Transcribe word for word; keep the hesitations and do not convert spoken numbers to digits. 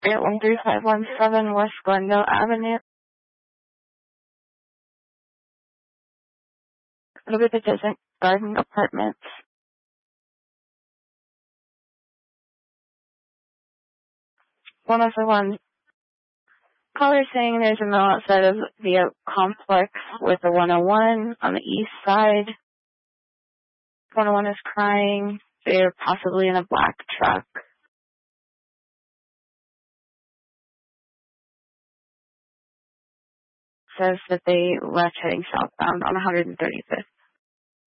at one three five one seven West Glendale Avenue. It'll be the Desert Garden Apartments. One of the ones caller saying there's a mill outside of the complex with the one oh one on the east side. one oh one is crying. They're possibly in a black truck. Says that they left heading southbound on one thirty-fifth.